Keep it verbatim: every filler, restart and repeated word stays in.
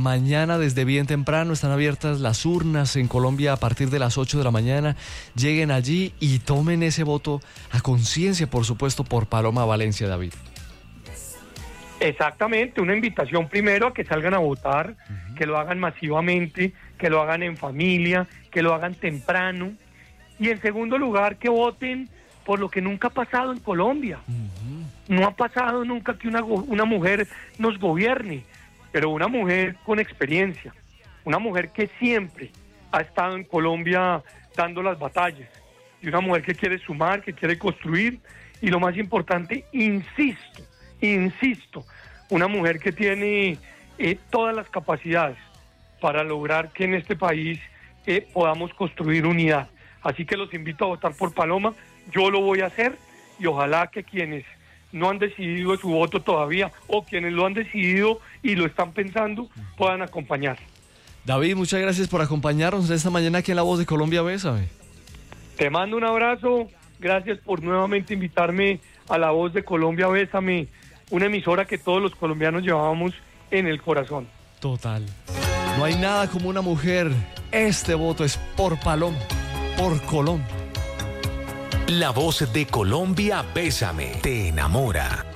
mañana desde bien temprano están abiertas las urnas en Colombia a partir de las ocho de la mañana. Lleguen allí y tomen ese voto a conciencia, por supuesto, por Paloma Valencia, David. Exactamente, una invitación primero a que salgan a votar, uh-huh. que lo hagan masivamente, que lo hagan en familia, que lo hagan temprano. Y en segundo lugar, que voten por lo que nunca ha pasado en Colombia. Uh-huh. No ha pasado nunca que una, una mujer nos gobierne, pero una mujer con experiencia, una mujer que siempre ha estado en Colombia dando las batallas, y una mujer que quiere sumar, que quiere construir, y lo más importante, insisto, insisto, una mujer que tiene eh, todas las capacidades para lograr que en este país eh, podamos construir unidad. Así que los invito a votar por Paloma, yo lo voy a hacer, y ojalá que quienes no han decidido su voto todavía, o quienes lo han decidido y lo están pensando, puedan acompañar. David, muchas gracias por acompañarnos esta mañana aquí en La Voz de Colombia, Bésame. Te mando un abrazo, gracias por nuevamente invitarme a La Voz de Colombia, Bésame, una emisora que todos los colombianos llevábamos en el corazón. Total. No hay nada como una mujer. Este voto es por Paloma, por Colombia. La Voz de Colombia, Bésame, te enamora.